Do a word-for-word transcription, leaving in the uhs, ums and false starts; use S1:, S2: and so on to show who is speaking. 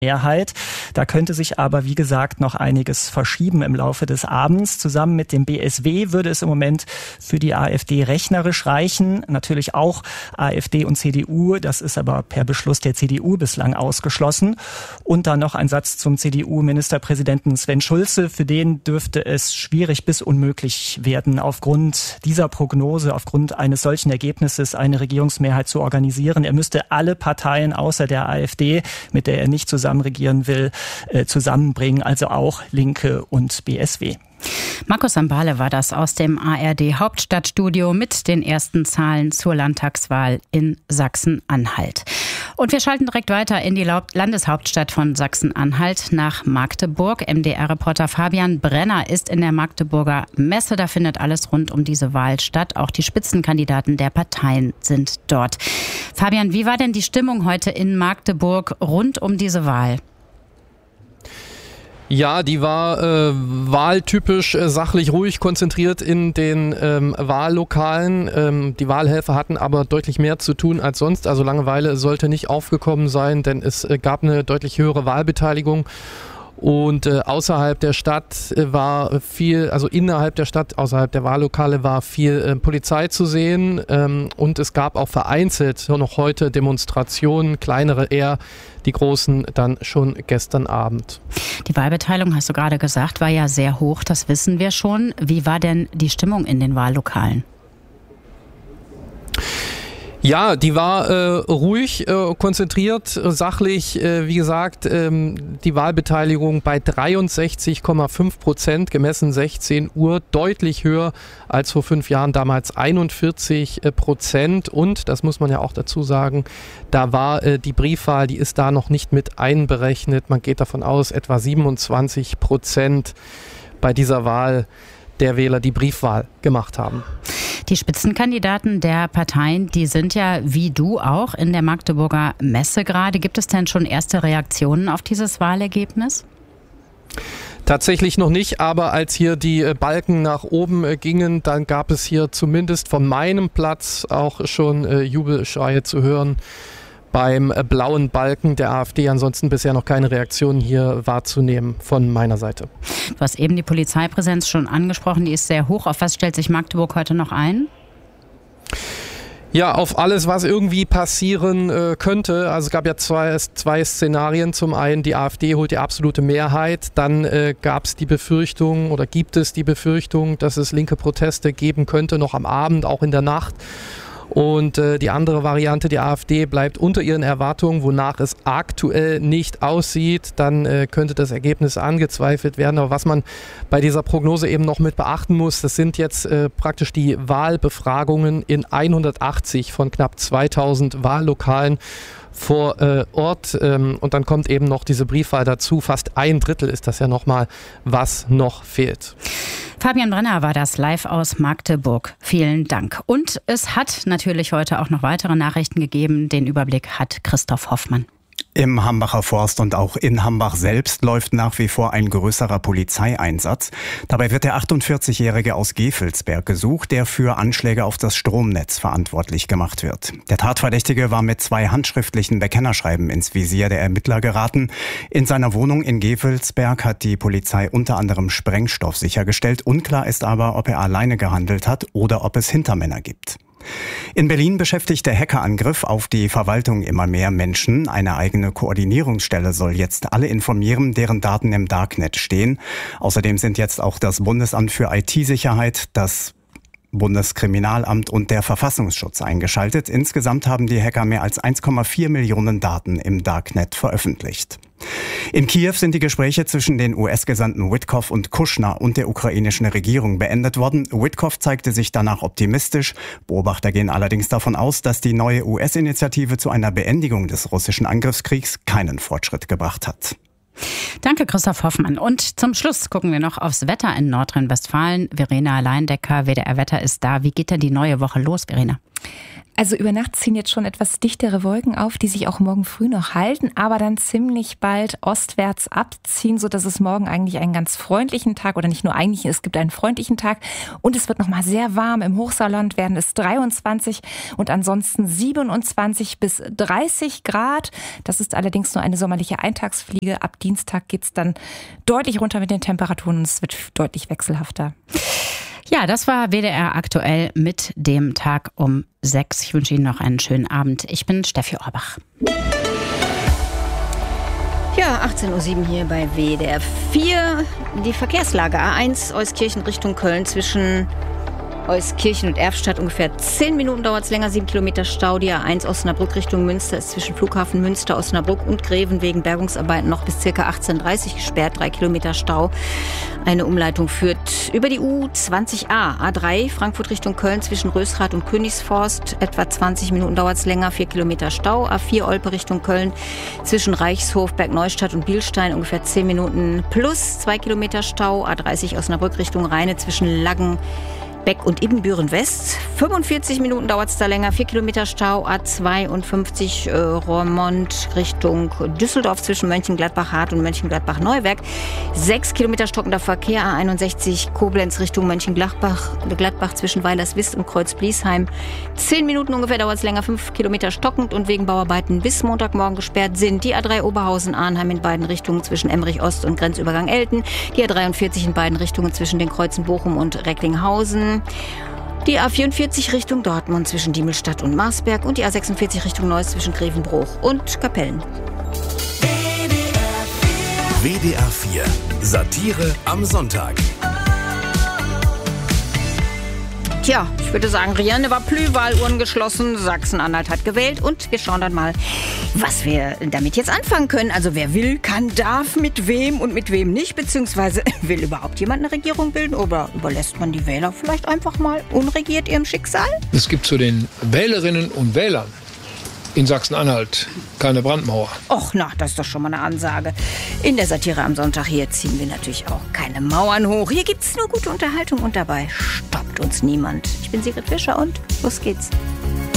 S1: Mehrheit. Da könnte sich aber, wie gesagt, noch einiges verschieben im Laufe des Abends. Zusammen mit dem B S W würde es im Moment für die AfD rechnerisch reichen. Natürlich auch AfD und C D U. Das ist aber per Beschluss der C D U bislang ausgeschlossen. Und dann noch ein Satz zum C D U-Ministerpräsidenten Sven Schulze. Für den dürfte es schwierig bis unmöglich werden, aufgrund dieser Prognose, aufgrund eines solchen Ergebnisses eine Regierungsmehrheit zu organisieren. Er müsste alle Parteien außer der AfD, mit der er nicht zusammen regieren will, zusammenbringen, also auch Linke und B S W.
S2: Markus Sambale war das aus dem A R D-Hauptstadtstudio mit den ersten Zahlen zur Landtagswahl in Sachsen-Anhalt. Und wir schalten direkt weiter in die Landeshauptstadt von Sachsen-Anhalt nach Magdeburg. M D R-Reporter Fabian Brenner ist in der Magdeburger Messe. Da findet alles rund um diese Wahl statt. Auch die Spitzenkandidaten der Parteien sind dort. Fabian, wie war denn die Stimmung heute in Magdeburg rund um diese Wahl?
S3: Ja, die war äh, wahltypisch äh, sachlich ruhig konzentriert in den ähm, Wahllokalen. Ähm, die Wahlhelfer hatten aber deutlich mehr zu tun als sonst. Also Langeweile sollte nicht aufgekommen sein, denn es äh, gab eine deutlich höhere Wahlbeteiligung. Und äh, außerhalb der Stadt äh, war viel, also innerhalb der Stadt, außerhalb der Wahllokale war viel äh, Polizei zu sehen. Ähm, und es gab auch vereinzelt noch heute Demonstrationen, kleinere eher, die großen dann schon gestern Abend.
S2: Die Wahlbeteiligung, hast du gerade gesagt, war ja sehr hoch, das wissen wir schon. Wie war denn die Stimmung in den Wahllokalen?
S3: Ja, die war äh, ruhig, äh, konzentriert, äh, sachlich, äh, wie gesagt, ähm, die Wahlbeteiligung bei dreiundsechzig Komma fünf Prozent, gemessen sechzehn Uhr, deutlich höher als vor fünf Jahren, damals einundvierzig Prozent. Und, das muss man ja auch dazu sagen, da war äh, die Briefwahl, die ist da noch nicht mit einberechnet. Man geht davon aus, etwa siebenundzwanzig Prozent bei dieser Wahl der Wähler die Briefwahl gemacht haben.
S2: Die Spitzenkandidaten der Parteien, die sind ja wie du auch in der Magdeburger Messe gerade. Gibt es denn schon erste Reaktionen auf dieses Wahlergebnis?
S3: Tatsächlich noch nicht, aber als hier die Balken nach oben gingen, dann gab es hier zumindest von meinem Platz auch schon Jubelschreie zu hören. Beim blauen Balken der AfD ansonsten bisher noch keine Reaktion hier wahrzunehmen von meiner Seite.
S2: Du hast eben die Polizeipräsenz schon angesprochen, die ist sehr hoch. Auf was stellt sich Magdeburg heute noch ein?
S3: Ja, auf alles, was irgendwie passieren äh, könnte. Also es gab ja zwei, zwei Szenarien. Zum einen, die AfD holt die absolute Mehrheit. Dann äh, gab es die Befürchtung oder gibt es die Befürchtung, dass es linke Proteste geben könnte, noch am Abend, auch in der Nacht. Und äh, die andere Variante, die AfD bleibt unter ihren Erwartungen, wonach es aktuell nicht aussieht. Dann äh, könnte das Ergebnis angezweifelt werden. Aber was man bei dieser Prognose eben noch mit beachten muss, das sind jetzt äh, praktisch die Wahlbefragungen in hundertachtzig von knapp zweitausend Wahllokalen vor äh, Ort. Ähm, und dann kommt eben noch diese Briefwahl dazu. Fast ein Drittel ist das ja nochmal, was noch fehlt.
S2: Fabian Brenner war das live aus Magdeburg. Vielen Dank. Und es hat natürlich heute auch noch weitere Nachrichten gegeben. Den Überblick hat Christoph Hoffmann.
S4: Im Hambacher Forst und auch in Hambach selbst läuft nach wie vor ein größerer Polizeieinsatz. Dabei wird der achtundvierzigjährige aus Gevelsberg gesucht, der für Anschläge auf das Stromnetz verantwortlich gemacht wird. Der Tatverdächtige war mit zwei handschriftlichen Bekennerschreiben ins Visier der Ermittler geraten. In seiner Wohnung in Gevelsberg hat die Polizei unter anderem Sprengstoff sichergestellt. Unklar ist aber, ob er alleine gehandelt hat oder ob es Hintermänner gibt. In Berlin beschäftigt der Hackerangriff auf die Verwaltung immer mehr Menschen. Eine eigene Koordinierungsstelle soll jetzt alle informieren, deren Daten im Darknet stehen. Außerdem sind jetzt auch das Bundesamt für I T-Sicherheit, das Bundeskriminalamt und der Verfassungsschutz eingeschaltet. Insgesamt haben die Hacker mehr als eins Komma vier Millionen Daten im Darknet veröffentlicht. In Kiew sind die Gespräche zwischen den U S-Gesandten Witkow und Kushner und der ukrainischen Regierung beendet worden. Witkow zeigte sich danach optimistisch. Beobachter gehen allerdings davon aus, dass die neue U S-Initiative zu einer Beendigung des russischen Angriffskriegs keinen Fortschritt gebracht hat.
S2: Danke, Christoph Hoffmann. Und zum Schluss gucken wir noch aufs Wetter in Nordrhein-Westfalen. Verena Leindecker, W D R Wetter ist da. Wie geht denn die neue Woche los, Verena?
S5: Also über Nacht ziehen jetzt schon etwas dichtere Wolken auf, die sich auch morgen früh noch halten, aber dann ziemlich bald ostwärts abziehen, sodass es morgen eigentlich einen ganz freundlichen Tag, oder nicht nur eigentlich, es gibt einen freundlichen Tag und es wird nochmal sehr warm. Im Hochsauerland werden es dreiundzwanzig und ansonsten siebenundzwanzig bis dreißig Grad. Das ist allerdings nur eine sommerliche Eintagsfliege. Ab Dienstag geht's dann deutlich runter mit den Temperaturen und es wird deutlich wechselhafter.
S2: Ja, das war W D R aktuell mit dem Tag um sechs. Ich wünsche Ihnen noch einen schönen Abend. Ich bin Steffi Orbach.
S6: Ja, achtzehn Uhr sieben hier bei W D R vier. Die Verkehrslage A eins Euskirchen Richtung Köln zwischen Euskirchen und Erfstadt ungefähr zehn Minuten dauert es länger, sieben Kilometer Stau. Die A eins Osnabrück Richtung Münster ist zwischen Flughafen Münster, Osnabrück und Greven wegen Bergungsarbeiten noch bis ca. achtzehn Uhr dreißig gesperrt, drei Kilometer Stau. Eine Umleitung führt über die U zwanzig A, A drei Frankfurt Richtung Köln zwischen Rösrath und Königsforst. Etwa zwanzig Minuten dauert es länger, vier Kilometer Stau. A vier Olpe Richtung Köln zwischen Reichshof, Bergneustadt und Bielstein ungefähr zehn Minuten plus zwei Kilometer Stau. A dreißig Osnabrück Richtung Rheine zwischen Laggen, Beck und Ibbenbüren West. fünfundvierzig Minuten dauert es da länger, vier Kilometer Stau. A zweiundfünfzig äh, Roermond Richtung Düsseldorf zwischen Mönchengladbach-Hart und Mönchengladbach-Neuwerk. sechs Kilometer stockender Verkehr. A einundsechzig Koblenz Richtung Mönchengladbach Gladbach zwischen Weilerswist und Kreuz-Bliesheim. zehn Minuten ungefähr dauert es länger, fünf Kilometer stockend und wegen Bauarbeiten bis Montagmorgen gesperrt sind die A drei Oberhausen-Arnheim in beiden Richtungen zwischen Emmerich Ost und Grenzübergang Elten. Die A dreiundvierzig in beiden Richtungen zwischen den Kreuzen Bochum und Recklinghausen. Die A vierundvierzig Richtung Dortmund zwischen Diemelstadt und Marsberg und die A sechsundvierzig Richtung Neuss zwischen Grevenbruch und Kapellen.
S7: W D R vier Satire am Sonntag.
S6: Tja, ich würde sagen, Rien ne va plus, Wahluhren geschlossen, Sachsen-Anhalt hat gewählt und wir schauen dann mal, was wir damit jetzt anfangen können. Also wer will, kann, darf, mit wem und mit wem nicht, beziehungsweise will überhaupt jemand eine Regierung bilden oder überlässt man die Wähler vielleicht einfach mal unregiert ihrem Schicksal?
S8: Es gibt zu den Wählerinnen und Wählern in Sachsen-Anhalt keine Brandmauer.
S6: Och, na, das ist doch schon mal eine Ansage. In der Satire am Sonntag hier ziehen wir natürlich auch keine Mauern hoch. Hier gibt's nur gute Unterhaltung und dabei stoppt uns niemand. Ich bin Sigrid Fischer und los geht's.